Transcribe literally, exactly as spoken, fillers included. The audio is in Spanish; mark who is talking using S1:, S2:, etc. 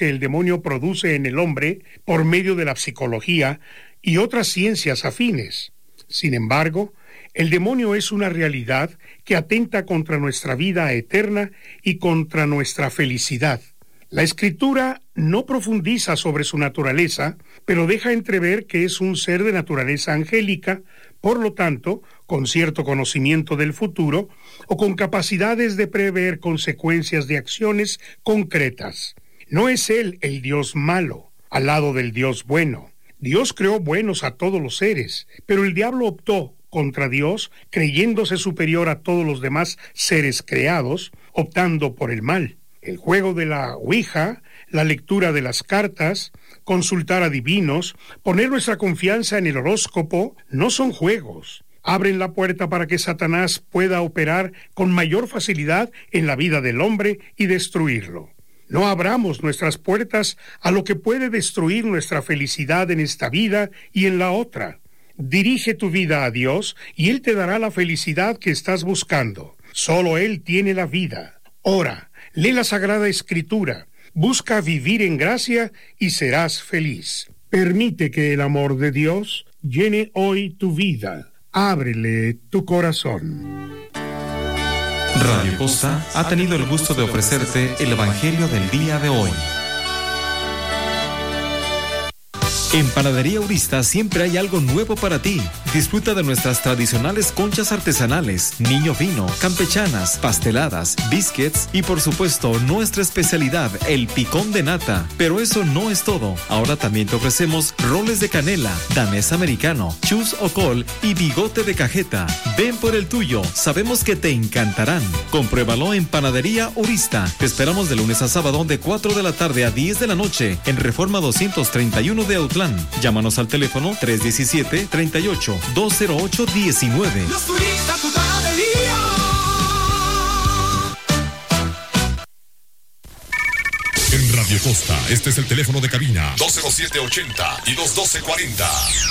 S1: que el demonio produce en el hombre por medio de la psicología y otras ciencias afines. Sin embargo, el demonio es una realidad que atenta contra nuestra vida eterna y contra nuestra felicidad. La Escritura no profundiza sobre su naturaleza, pero deja entrever que es un ser de naturaleza angélica, por lo tanto, con cierto conocimiento del futuro o con capacidades de prever consecuencias de acciones concretas. No es él el Dios malo, al lado del Dios bueno. Dios creó buenos a todos los seres, pero el diablo optó contra Dios, creyéndose superior a todos los demás seres creados, optando por el mal. El juego de la ouija, la lectura de las cartas, consultar a divinos, poner nuestra confianza en el horóscopo, no son juegos. Abren la puerta para que Satanás pueda operar con mayor facilidad en la vida del hombre y destruirlo. No abramos nuestras puertas a lo que puede destruir nuestra felicidad en esta vida y en la otra. Dirige tu vida a Dios y Él te dará la felicidad que estás buscando. Solo Él tiene la vida. Ora, lee la Sagrada Escritura, busca vivir en gracia y serás feliz. Permite que el amor de Dios llene hoy tu vida. Ábrele tu corazón.
S2: Radio Posta ha tenido el gusto de ofrecerte el Evangelio del día de hoy. En Panadería Urista siempre hay algo nuevo para ti. Disfruta de nuestras tradicionales conchas artesanales, niño fino, campechanas, pasteladas, biscuits y por supuesto nuestra especialidad, el picón de nata. Pero eso no es todo. Ahora también te ofrecemos roles de canela, danés americano, chus o col y bigote de cajeta. Ven por el tuyo, sabemos que te encantarán. Compruébalo en Panadería Urista. Te esperamos de lunes a sábado de cuatro de la tarde a diez de la noche en Reforma doscientos treinta y uno de Autlán. Llámanos al teléfono tres uno siete, treinta y ocho, dos cero ocho, diecinueve.
S3: Los turistas, tu panadería.
S4: En Radio Costa, este es el teléfono de cabina dos cero siete ochenta y dos uno dos cuarenta.